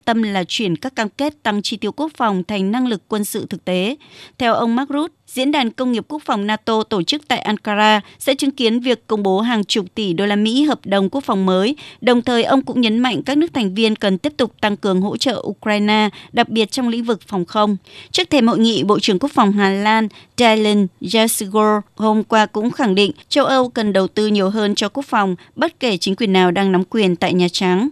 tâm là chuyển các cam kết tăng chi tiêu quốc phòng thành năng lực quân sự thực tế. Theo ông Mark Rutte, Diễn đàn Công nghiệp Quốc phòng NATO tổ chức tại Ankara sẽ chứng kiến việc công bố hàng chục tỷ đô la Mỹ hợp đồng quốc phòng mới. Đồng thời, ông cũng nhấn mạnh các nước thành viên cần tiếp tục tăng cường hỗ trợ Ukraine, đặc biệt trong lĩnh vực phòng không. Trước thềm hội nghị, Bộ trưởng Quốc phòng Hà Lan Dylan Jasigor hôm qua cũng khẳng định châu Âu cần đầu tư nhiều hơn cho quốc phòng, bất kể chính quyền nào đang nắm quyền tại Nhà Trắng.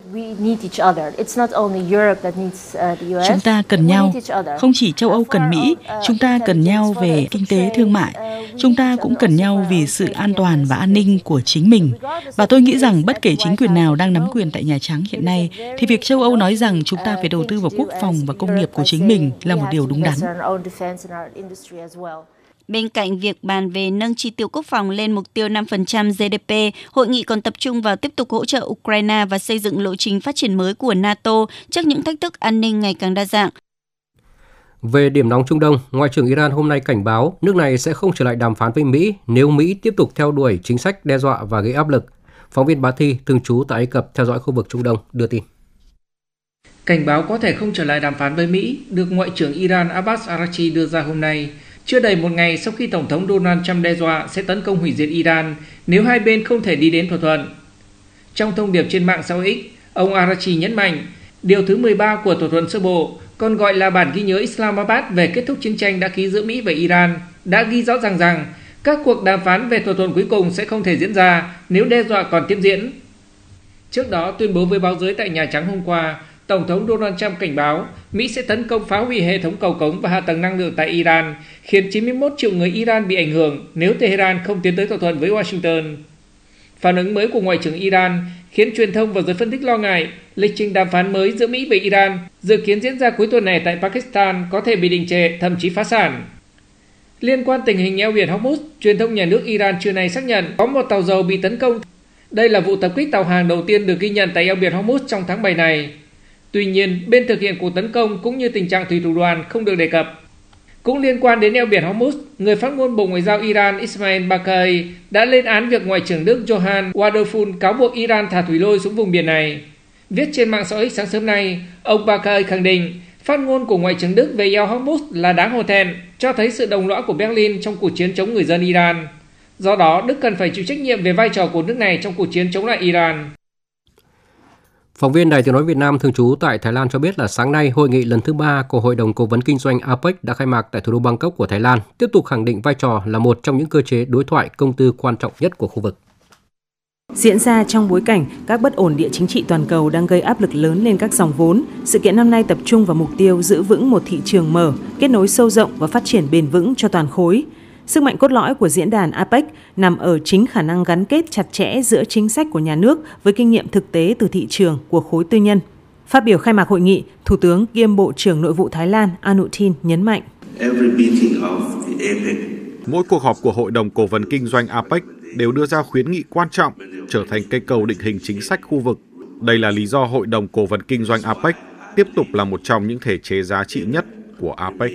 Chúng ta cần nhau, không chỉ châu Âu cần Mỹ, chúng ta cần nhau về kinh tế thương mại. Chúng ta cũng cần nhau vì sự an toàn và an ninh của chính mình. Và tôi nghĩ rằng bất kể chính quyền nào đang nắm quyền tại Nhà Trắng hiện nay, thì việc châu Âu nói rằng chúng ta phải đầu tư vào quốc phòng và công nghiệp của chính mình là một điều đúng đắn. Bên cạnh việc bàn về nâng chi tiêu quốc phòng lên mục tiêu 5% GDP, hội nghị còn tập trung vào tiếp tục hỗ trợ Ukraine và xây dựng lộ trình phát triển mới của NATO trước những thách thức an ninh ngày càng đa dạng. Về điểm nóng Trung Đông, Ngoại trưởng Iran hôm nay cảnh báo nước này sẽ không trở lại đàm phán với Mỹ nếu Mỹ tiếp tục theo đuổi chính sách đe dọa và gây áp lực. Phóng viên Bá Thi, thường trú tại Ai Cập theo dõi khu vực Trung Đông, đưa tin. Cảnh báo có thể không trở lại đàm phán với Mỹ được Ngoại trưởng Iran Abbas Araghchi đưa ra hôm nay, chưa đầy một ngày sau khi Tổng thống Donald Trump đe dọa sẽ tấn công hủy diệt Iran nếu hai bên không thể đi đến thỏa thuận. Trong thông điệp trên mạng xã hội X, ông Araghchi nhấn mạnh, điều thứ 13 của thỏa thuận sơ bộ, còn gọi là bản ghi nhớ Islamabad về kết thúc chiến tranh đã ký giữa Mỹ và Iran, đã ghi rõ ràng rằng các cuộc đàm phán về thỏa thuận cuối cùng sẽ không thể diễn ra nếu đe dọa còn tiếp diễn. Trước đó, tuyên bố với báo giới tại Nhà Trắng hôm qua, Tổng thống Donald Trump cảnh báo Mỹ sẽ tấn công phá hủy hệ thống cầu cống và hạ tầng năng lượng tại Iran, khiến 91 triệu người Iran bị ảnh hưởng nếu Tehran không tiến tới thỏa thuận với Washington. Phản ứng mới của Ngoại trưởng Iran khiến truyền thông và giới phân tích lo ngại lịch trình đàm phán mới giữa Mỹ và Iran dự kiến diễn ra cuối tuần này tại Pakistan có thể bị đình trệ, thậm chí phá sản. Liên quan tình hình eo biển Hormuz, truyền thông nhà nước Iran trưa nay xác nhận có một tàu dầu bị tấn công. Đây là vụ tập kích tàu hàng đầu tiên được ghi nhận tại eo biển Hormuz trong tháng 7 này. Tuy nhiên, bên thực hiện cuộc tấn công cũng như tình trạng thủy thủ đoàn không được đề cập. Cũng liên quan đến eo biển Hormuz, người phát ngôn Bộ Ngoại giao Iran Ismail Baqai đã lên án việc Ngoại trưởng Đức Johan Waderful cáo buộc Iran thả thủy lôi xuống vùng biển này. Viết trên mạng xã hội sáng sớm nay, ông Baqai khẳng định phát ngôn của Ngoại trưởng Đức về eo Hormuz là đáng hổ thẹn, cho thấy sự đồng lõa của Berlin trong cuộc chiến chống người dân Iran. Do đó, Đức cần phải chịu trách nhiệm về vai trò của nước này trong cuộc chiến chống lại Iran. Phóng viên Đài Tiếng nói Việt Nam thường trú tại Thái Lan cho biết là sáng nay, hội nghị lần thứ 3 của Hội đồng Cố vấn Kinh doanh APEC đã khai mạc tại thủ đô Bangkok của Thái Lan, tiếp tục khẳng định vai trò là một trong những cơ chế đối thoại công tư quan trọng nhất của khu vực. Diễn ra trong bối cảnh các bất ổn địa chính trị toàn cầu đang gây áp lực lớn lên các dòng vốn, sự kiện năm nay tập trung vào mục tiêu giữ vững một thị trường mở, kết nối sâu rộng và phát triển bền vững cho toàn khối. Sức mạnh cốt lõi của diễn đàn APEC nằm ở chính khả năng gắn kết chặt chẽ giữa chính sách của nhà nước với kinh nghiệm thực tế từ thị trường của khối tư nhân. Phát biểu khai mạc hội nghị, Thủ tướng kiêm Bộ trưởng Nội vụ Thái Lan Anutin nhấn mạnh. Mỗi cuộc họp của Hội đồng Cố vấn Kinh doanh APEC đều đưa ra khuyến nghị quan trọng, trở thành cây cầu định hình chính sách khu vực. Đây là lý do Hội đồng Cố vấn Kinh doanh APEC tiếp tục là một trong những thể chế giá trị nhất của APEC.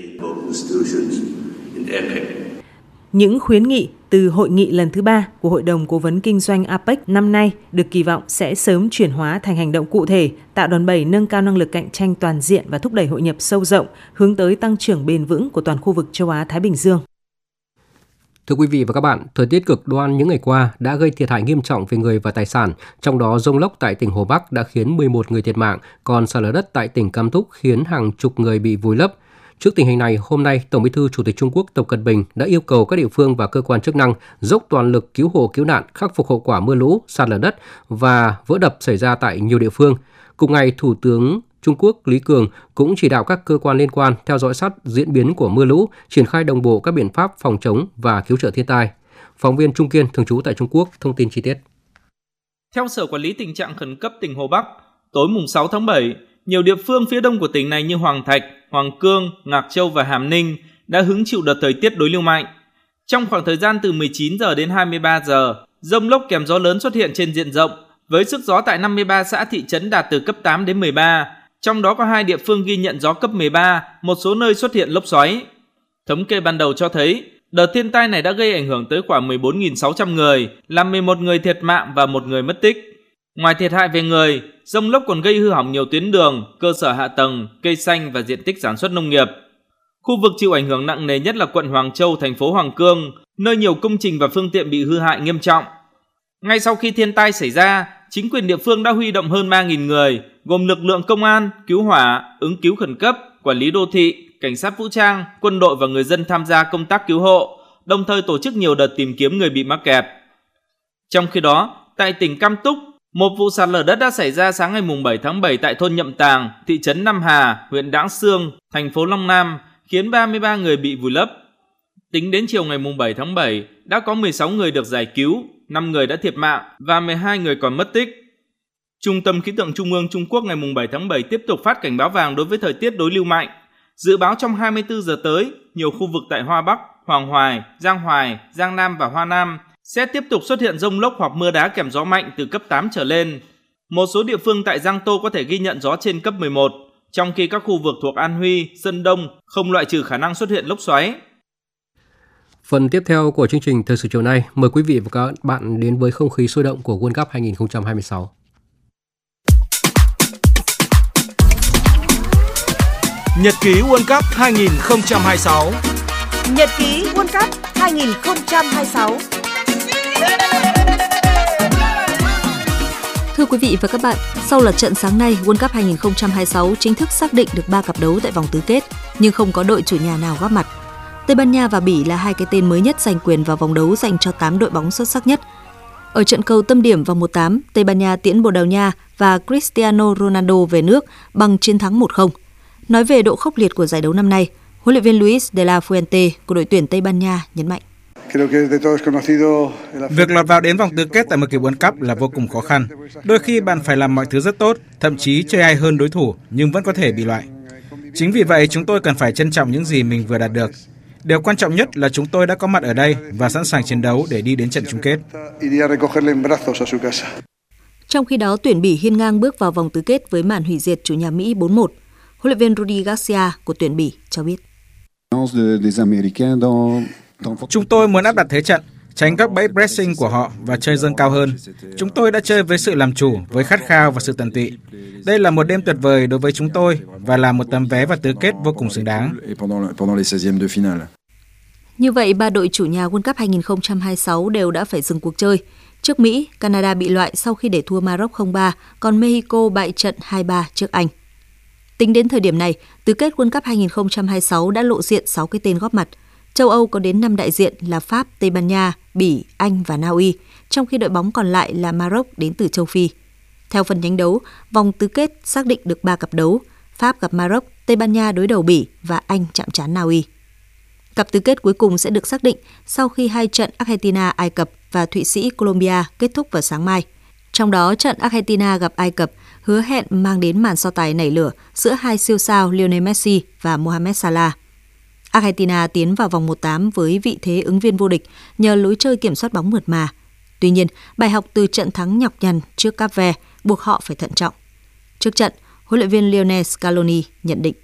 Những khuyến nghị từ hội nghị lần thứ 3 của Hội đồng Cố vấn Kinh doanh APEC năm nay được kỳ vọng sẽ sớm chuyển hóa thành hành động cụ thể, tạo đòn bẩy nâng cao năng lực cạnh tranh toàn diện và thúc đẩy hội nhập sâu rộng, hướng tới tăng trưởng bền vững của toàn khu vực châu Á-Thái Bình Dương. Thưa quý vị và các bạn, thời tiết cực đoan những ngày qua đã gây thiệt hại nghiêm trọng về người và tài sản, trong đó dông lốc tại tỉnh Hồ Bắc đã khiến 11 người thiệt mạng, còn sạt lở đất tại tỉnh Cam Túc khiến hàng chục người bị vùi lấp. Trước tình hình này, hôm nay, Tổng Bí thư Chủ tịch Trung Quốc Tập Cận Bình đã yêu cầu các địa phương và cơ quan chức năng dốc toàn lực cứu hộ cứu nạn, khắc phục hậu quả mưa lũ, sạt lở đất và vỡ đập xảy ra tại nhiều địa phương. Cùng ngày, Thủ tướng Trung Quốc Lý Cường cũng chỉ đạo các cơ quan liên quan theo dõi sát diễn biến của mưa lũ, triển khai đồng bộ các biện pháp phòng chống và cứu trợ thiên tai. Phóng viên Trung Kiên thường trú tại Trung Quốc thông tin chi tiết. Theo Sở Quản lý Tình trạng Khẩn cấp tỉnh Hồ Bắc, tối mùng 6 tháng 7, nhiều địa phương phía đông của tỉnh này như Hoàng Thạch, Hoàng Cương, Ngạc Châu và Hàm Ninh đã hứng chịu đợt thời tiết đối lưu mạnh. Trong khoảng thời gian từ 19 giờ đến 23 giờ, dông lốc kèm gió lớn xuất hiện trên diện rộng, với sức gió tại 53 xã thị trấn đạt từ cấp 8 đến 13, trong đó có 2 địa phương ghi nhận gió cấp 13, một số nơi xuất hiện lốc xoáy. Thống kê ban đầu cho thấy, đợt thiên tai này đã gây ảnh hưởng tới khoảng 14.600 người, làm 11 người thiệt mạng và 1 người mất tích. Ngoài thiệt hại về người, dông lốc còn gây hư hỏng nhiều tuyến đường, cơ sở hạ tầng, cây xanh và diện tích sản xuất nông nghiệp. Khu vực chịu ảnh hưởng nặng nề nhất là quận Hoàng Châu, thành phố Hoàng Cương, nơi nhiều công trình và phương tiện bị hư hại nghiêm trọng. Ngay sau khi thiên tai xảy ra, chính quyền địa phương đã huy động hơn 3.000 người, gồm lực lượng công an, cứu hỏa, ứng cứu khẩn cấp, quản lý đô thị, cảnh sát vũ trang, quân đội và người dân tham gia công tác cứu hộ, đồng thời tổ chức nhiều đợt tìm kiếm người bị mắc kẹt. Trong khi đó, tại tỉnh Cam Túc, một vụ sạt lở đất đã xảy ra sáng ngày 7 tháng 7 tại thôn Nhậm Tàng, thị trấn Nam Hà, huyện Đãng Xương, thành phố Long Nam, khiến 33 người bị vùi lấp. Tính đến chiều ngày 7 tháng 7, đã có 16 người được giải cứu, 5 người đã thiệt mạng và 12 người còn mất tích. Trung tâm Khí tượng Trung ương Trung Quốc ngày 7 tháng 7 tiếp tục phát cảnh báo vàng đối với thời tiết đối lưu mạnh. Dự báo trong 24 giờ tới, nhiều khu vực tại Hoa Bắc, Hoàng Hoài, Giang Nam và Hoa Nam sẽ tiếp tục xuất hiện dông lốc hoặc mưa đá kèm gió mạnh từ cấp 8 trở lên. Một số địa phương tại Giang Tô có thể ghi nhận gió trên cấp 11, trong khi các khu vực thuộc An Huy, Sơn Đông không loại trừ khả năng xuất hiện lốc xoáy. Phần tiếp theo của chương trình Thời sự chiều nay, mời quý vị và các bạn đến với không khí sôi động của World Cup 2026. Nhật ký World Cup 2026. Nhật ký World Cup 2026. Thưa quý vị và các bạn, sau lượt trận sáng nay, World Cup 2026 chính thức xác định được 3 cặp đấu tại vòng tứ kết, nhưng không có đội chủ nhà nào góp mặt. Tây Ban Nha và Bỉ là hai cái tên mới nhất giành quyền vào vòng đấu dành cho 8 đội bóng xuất sắc nhất. Ở trận cầu tâm điểm vòng 1/8, Tây Ban Nha tiễn Bồ Đào Nha và Cristiano Ronaldo về nước bằng chiến thắng 1-0. Nói về độ khốc liệt của giải đấu năm nay, huấn luyện viên Luis de la Fuente của đội tuyển Tây Ban Nha nhấn mạnh. Việc lọt vào đến vòng tứ kết tại một kỳ World Cup là vô cùng khó khăn. Đôi khi bạn phải làm mọi thứ rất tốt, thậm chí chơi hay hơn đối thủ nhưng vẫn có thể bị loại. Chính vì vậy chúng tôi cần phải trân trọng những gì mình vừa đạt được. Điều quan trọng nhất là chúng tôi đã có mặt ở đây và sẵn sàng chiến đấu để đi đến trận chung kết. Trong khi đó, tuyển Bỉ hiên ngang bước vào vòng tứ kết với màn hủy diệt chủ nhà Mỹ 4-1. Huấn luyện viên Rudy Garcia của tuyển Bỉ cho biết. Chúng tôi muốn áp đặt thế trận, tránh các bẫy pressing của họ và chơi dâng cao hơn. Chúng tôi đã chơi với sự làm chủ, với khát khao và sự tận tụy. Đây là một đêm tuyệt vời đối với chúng tôi và là một tấm vé vào tứ kết vô cùng xứng đáng. Như vậy, 3 đội chủ nhà World Cup 2026 đều đã phải dừng cuộc chơi. Trước Mỹ, Canada bị loại sau khi để thua Maroc 0-3, còn Mexico bại trận 2-3 trước Anh. Tính đến thời điểm này, tứ kết World Cup 2026 đã lộ diện 6 cái tên góp mặt. Châu Âu có đến 5 đại diện là Pháp, Tây Ban Nha, Bỉ, Anh và Na Uy, trong khi đội bóng còn lại là Maroc đến từ châu Phi. Theo phần nhánh đấu, vòng tứ kết xác định được 3 cặp đấu, Pháp gặp Maroc, Tây Ban Nha đối đầu Bỉ và Anh chạm trán Na Uy. Cặp tứ kết cuối cùng sẽ được xác định sau khi 2 trận Argentina, Ai Cập và Thụy Sĩ, Colombia kết thúc vào sáng mai. Trong đó, trận Argentina gặp Ai Cập hứa hẹn mang đến màn so tài nảy lửa giữa hai siêu sao Lionel Messi và Mohamed Salah. Argentina tiến vào vòng 1/8 với vị thế ứng viên vô địch nhờ lối chơi kiểm soát bóng mượt mà. Tuy nhiên, bài học từ trận thắng nhọc nhằn trước Cape Verde buộc họ phải thận trọng. Trước trận, huấn luyện viên Lionel Scaloni nhận định.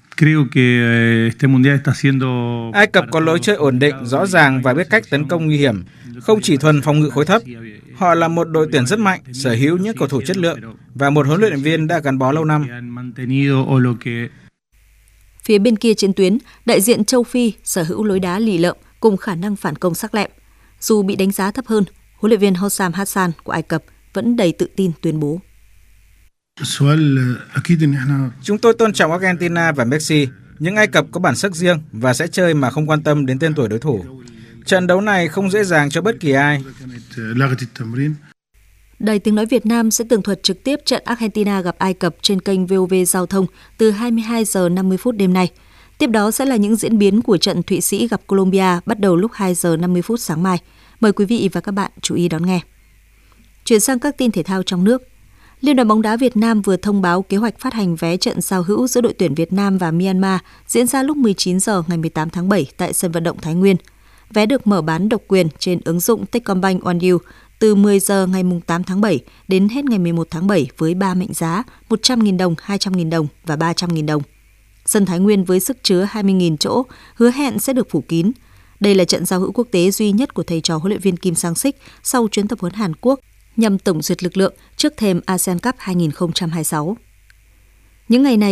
Ai Cập có lối chơi ổn định, rõ ràng và biết cách tấn công nguy hiểm, không chỉ thuần phòng ngự khối thấp. Họ là một đội tuyển rất mạnh, sở hữu những cầu thủ chất lượng và một huấn luyện viên đã gắn bó lâu năm. Phía bên kia chiến tuyến, đại diện châu Phi sở hữu lối đá lì lợm cùng khả năng phản công sắc lẹm. Dù bị đánh giá thấp hơn, huấn luyện viên Hossam Hassan của Ai Cập vẫn đầy tự tin tuyên bố. Chúng tôi tôn trọng Argentina và Messi, nhưng Ai Cập có bản sắc riêng và sẽ chơi mà không quan tâm đến tên tuổi đối thủ. Trận đấu này không dễ dàng cho bất kỳ ai. Đài Tiếng nói Việt Nam sẽ tường thuật trực tiếp trận Argentina gặp Ai Cập trên kênh VOV Giao thông từ 22 giờ 50 phút đêm nay. Tiếp đó sẽ là những diễn biến của trận Thụy Sĩ gặp Colombia bắt đầu lúc 2 giờ 50 phút sáng mai. Mời quý vị và các bạn chú ý đón nghe. Chuyển sang các tin thể thao trong nước. Liên đoàn bóng đá Việt Nam vừa thông báo kế hoạch phát hành vé trận giao hữu giữa đội tuyển Việt Nam và Myanmar diễn ra lúc 19 giờ ngày 18 tháng 7 tại sân vận động Thái Nguyên. Vé được mở bán độc quyền trên ứng dụng Techcombank One U từ 10 giờ ngày 8 tháng 7 đến hết ngày 11 tháng 7 với 3 mệnh giá 100.000 đồng, 200.000 đồng và 300.000 đồng. Sân Thái Nguyên với sức chứa 20.000 chỗ hứa hẹn sẽ được phủ kín. Đây là trận giao hữu quốc tế duy nhất của thầy trò huấn luyện viên Kim Sang-sik sau chuyến tập huấn Hàn Quốc nhằm tổng duyệt lực lượng trước thềm ASEAN Cup 2026. Những ngày này,